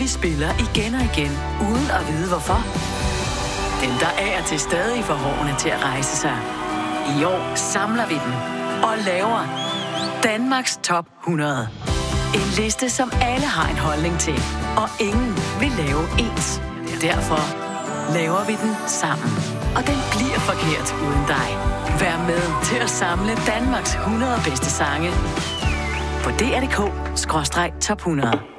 spiller igen og igen, uden at vide hvorfor? Dem, der af og til stadig får hårene til at rejse sig. I år samler vi dem og laver Danmarks Top 100. En liste, som alle har en holdning til, og ingen vil lave ens. Derfor laver vi den sammen. Og den bliver forkert uden dig. Vær med til at samle Danmarks 100 bedste sange på dr.dk/top 100.